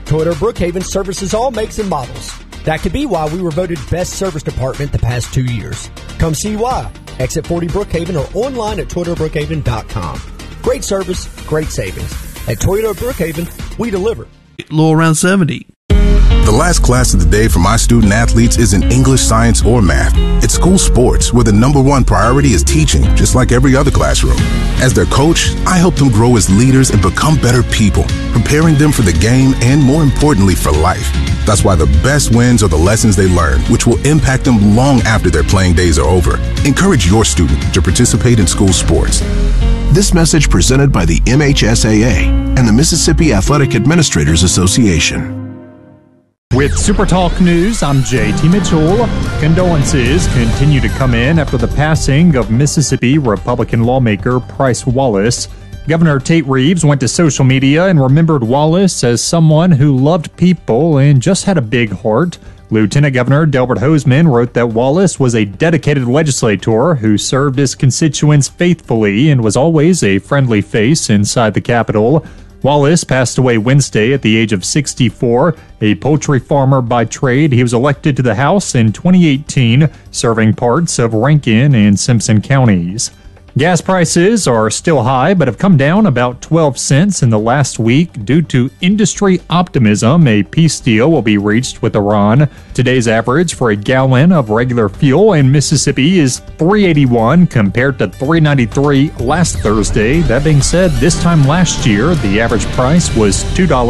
Toyota Brookhaven services all makes and models. That could be why we were voted best service department the past 2 years. Come see why. Exit 40 Brookhaven or online at ToyotaBrookhaven.com. Great service, great savings. At Toyota Brookhaven, we deliver. Low around 70. The last class of the day for my student athletes isn't English, science, or math. It's school sports, where the number one priority is teaching, just like every other classroom. As their coach, I help them grow as leaders and become better people, preparing them for the game and, more importantly, for life. That's why the best wins are the lessons they learn, which will impact them long after their playing days are over. Encourage your student to participate in school sports. This message presented by the MHSAA and the Mississippi Athletic Administrators Association. With Super Talk News, I'm JT Mitchell. Condolences continue to come in after the passing of Mississippi Republican lawmaker Price Wallace. Governor Tate Reeves went to social media and remembered Wallace as someone who loved people and just had a big heart. Lieutenant Governor Delbert Hosemann wrote that Wallace was a dedicated legislator who served his constituents faithfully and was always a friendly face inside the Capitol. Wallace passed away Wednesday at the age of 64. A poultry farmer by trade, he was elected to the House in 2018, serving parts of Rankin and Simpson counties. Gas prices are still high, but have come down about 12 cents in the last week due to industry optimism. A peace deal will be reached with Iran. Today's average for a gallon of regular fuel in Mississippi is $3.81 compared to $3.93 last Thursday. That being said, this time last year, the average price was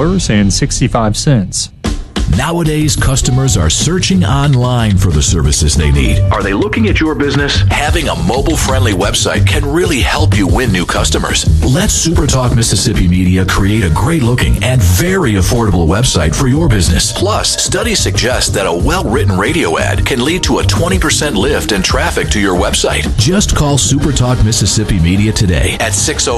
$2.65. Nowadays, customers are searching online for the services they need. Are they looking at your business? Having a mobile-friendly website can really help you win new customers. Let SuperTalk Mississippi Media create a great-looking and very affordable website for your business. Plus, studies suggest that a well-written radio ad can lead to a 20% lift in traffic to your website. Just call SuperTalk Mississippi Media today at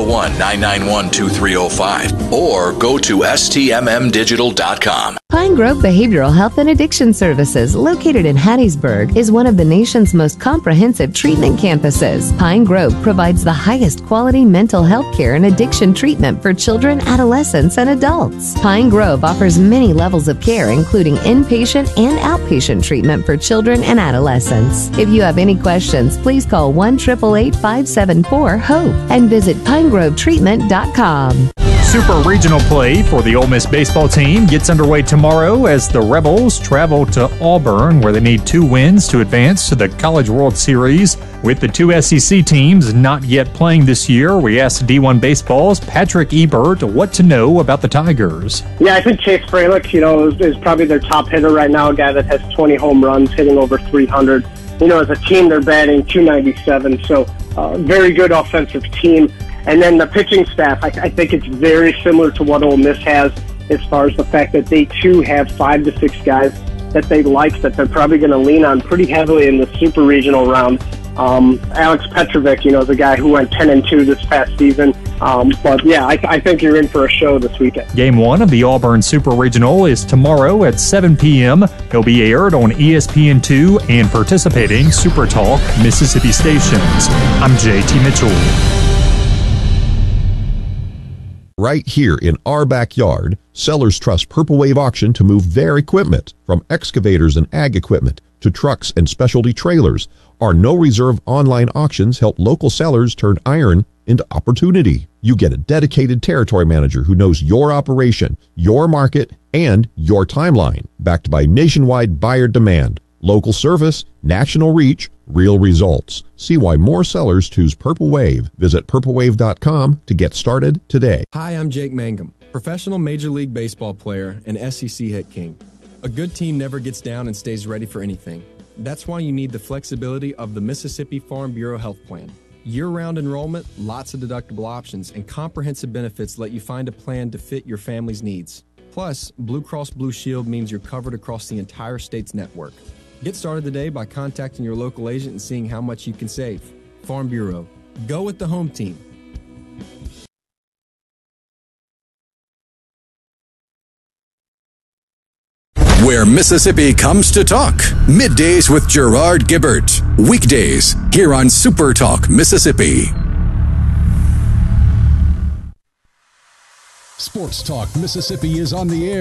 601-991-2305 or go to stmmdigital.com. Pine Grove Behavioral Health and Addiction Services, located in Hattiesburg, is one of the nation's most comprehensive treatment campuses. Pine Grove provides the highest quality mental health care and addiction treatment for children, adolescents, and adults. Pine Grove offers many levels of care, including inpatient and outpatient treatment for children and adolescents. If you have any questions, please call 1-888-574-HOPE and visit pinegrovetreatment.com. Super Regional play for the Ole Miss baseball team gets underway tomorrow as the Rebels travel to Auburn, where they need 2 wins to advance to the College World Series. With the 2 SEC teams not yet playing this year, we asked D1 Baseball's Patrick Ebert what to know about the Tigers. Yeah, I think Chase Fralick, is probably their top hitter right now, a guy that has 20 home runs, hitting over 300. As a team, they're batting .297, so very good offensive team. And then the pitching staff, I think it's very similar to what Ole Miss has as far as the fact that they, too, have 5 to 6 guys that they like, that they're probably going to lean on pretty heavily in the super regional round. Alex Petrovic, is a guy who went 10-2 this past season. But, yeah, I think you're in for a show this weekend. Game 1 of the Auburn Super Regional is tomorrow at 7 p.m. It'll be aired on ESPN2 and participating Super Talk Mississippi stations. I'm JT Mitchell. Right here in our backyard, sellers trust Purple Wave Auction to move their equipment, from excavators and ag equipment to trucks and specialty trailers. Our no-reserve online auctions help local sellers turn iron into opportunity. You get a dedicated territory manager who knows your operation, your market, and your timeline, backed by nationwide buyer demand. Local service, national reach, real results. See why more sellers choose Purple Wave. Visit purplewave.com to get started today. Hi, I'm Jake Mangum, professional Major League Baseball player and SEC hit king. A good team never gets down and stays ready for anything. That's why you need the flexibility of the Mississippi Farm Bureau Health Plan. Year-round enrollment, lots of deductible options, and comprehensive benefits let you find a plan to fit your family's needs. Plus, Blue Cross Blue Shield means you're covered across the entire state's network. Get started today by contacting your local agent and seeing how much you can save. Farm Bureau. Go with the home team. Where Mississippi comes to talk. Middays with Gerard Gibbert. Weekdays here on Super Talk Mississippi. Sports Talk Mississippi is on the air.